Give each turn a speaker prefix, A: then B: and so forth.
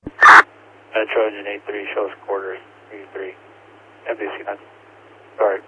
A: Trojan 83 shows quarters, 3. NBC 9. Sorry.